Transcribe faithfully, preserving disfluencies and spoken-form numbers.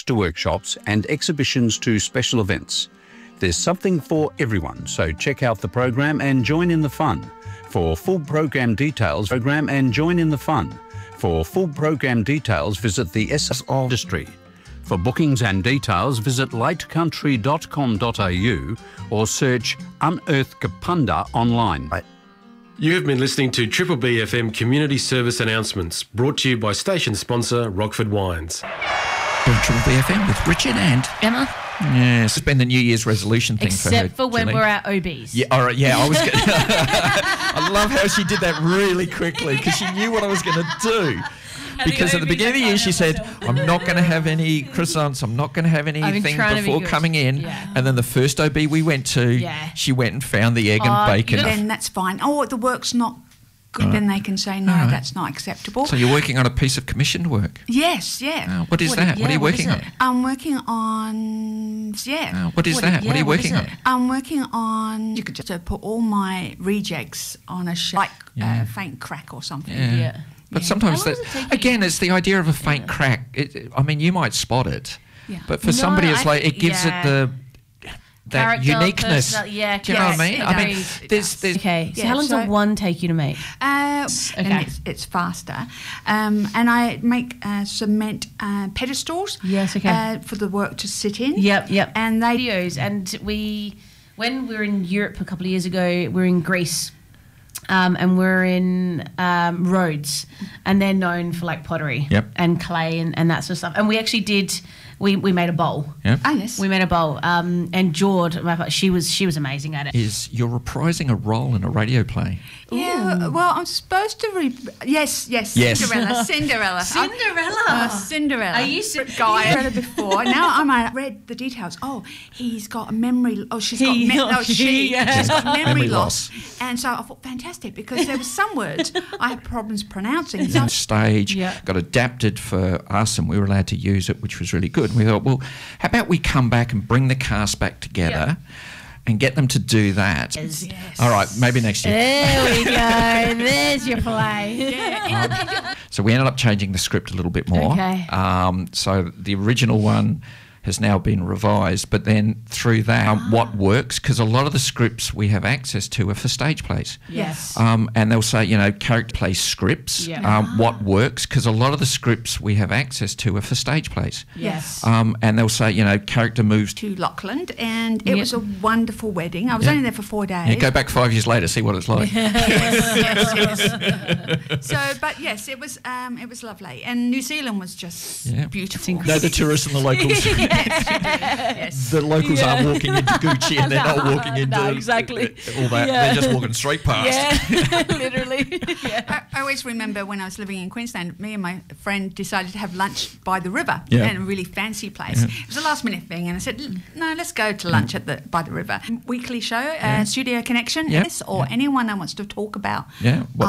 to workshops and exhibitions to special events. There's something for everyone, so check out the program and join in the fun. For full program details, program and join in the fun. For full program details, visit the S S O Industry. For bookings and details, visit light country dot com dot a u or search Unearth Kapunda online. You have been listening to Triple B F M Community Service Announcements, brought to you by station sponsor Rockford Wines. From Triple B F M with Richard and Emma. Yes, it's been the New Year's resolution thing Except for her. for when Julie. we're at O Bs. Yeah, all right, yeah, I was. Gonna I love how she did that really quickly because she knew what I was going to do. Because at the beginning of the year she said, I'm not going to have any croissants, I'm not going to have anything before be coming in. Yeah. And then the first O B we went to, Yeah. she went and found the egg Oh, and bacon. Then that's fine. Oh, the work's not good. Right. Then they can say, no, Right. that's not acceptable. So you're working on a piece of commissioned work. Yes, yeah. Oh, what is What- that? yeah, what are you what working is on? it? I'm working on, yeah. Oh, what is What- that? yeah, what are you what is working on? it? I'm working on, you could just uh, put all my rejects on a shelf, like Yeah. uh, faint crack or something. Yeah. Yeah. But Yeah. sometimes, How long that, does it take you- again, it's the idea of a faint crack. It, it- I mean, you might spot it, Yeah. but for No, somebody, it's I like think- it gives yeah. it the that Character, uniqueness. personal- yeah, Do you know what I yes, mean? it I mean, does, it there's, does. there's Okay, so Yeah, how long so- does one take you to make? Uh, and Okay. it's, it's faster. Um, and I make uh, cement uh, pedestals Yes, okay. uh, for the work to sit in. Yep, yep. And they Videos, and we, when we were in Europe a couple of years ago, we were in Greece, um, and we're in um, Rhodes, and they're known for like pottery Yep. and clay and, and that sort of stuff. And we actually did, we, we made a bowl. yeah. Oh, yes. We made a bowl, um, and Jord, my pa- she was she was amazing at it. Is you're reprising a role in a radio play. Yeah, well, I'm supposed to. Re- yes, yes, Yes. Cinderella, Cinderella, Cinderella. Uh, Cinderella. Are you Cin- guy? Cinderella before. Now I'm, I read the details. Oh, he's got a memory. Oh, she's got. He Me- or no, she, she. yeah. She's got memory, Memory loss. loss. And so I thought fantastic because there were some words I had problems pronouncing. So On stage, Yeah. got adapted for us, and we were allowed to use it, which was really good. And we thought, well, how about we come back and bring the cast back together and get them to do that? Yes. All right, maybe next year. There we go. There's your play. yeah, So we ended up changing the script a little bit more. Okay. Um, so the original one has now been revised, but then through that, um, what works, because a lot of the scripts we have access to are for stage plays. Yes. Um, and they'll say, you know, character play scripts. Yeah. Um, what works, because a lot of the scripts we have access to are for stage plays. Yes. Um, and they'll say, you know, character moves. to Lachlan, and it Yep. was a wonderful wedding. I was Yeah. only there for four days. Yeah, go back five years later, see what it's like. yes, yes. So, but yes, it was um, it was lovely, and New Zealand was just Yeah. beautiful. No, the tourists and the locals. yes. The locals Yeah. aren't walking into Gucci and they're not walking into No, exactly. all that. Yeah. They're just walking straight past. Yeah, literally. Yeah. I, I always remember when I was living in Queensland, me and my friend decided to have lunch by the river Yeah. in a really fancy place. Yeah. It was a last minute thing, and I said, "L- no, let's go to lunch at the by the river. Weekly show, uh, Studio Connection, Yeah. yes, or Yeah. anyone that wants to talk about Yeah. Well,